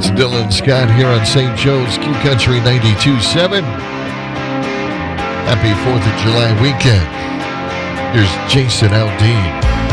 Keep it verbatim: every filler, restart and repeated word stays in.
It's Dylan Scott here on Saint Joe's Q Country ninety-two point seven. Happy fourth of July weekend. Here's Jason Aldean.